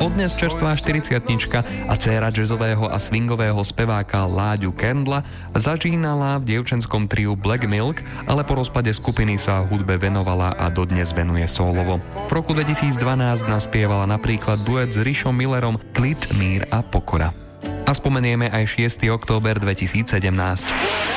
Dodnes čerstvá 40-tnička a dcéra jazzového a swingového speváka Láďu Kendla začínala v dievčenskom triu Black Milk, ale po rozpade skupiny sa hudbe venovala a dodnes venuje solovo. V roku 2012 naspievala napríklad duet s Rišom Millerom Klid, mír a pokora. A spomenieme aj 6. október 2017.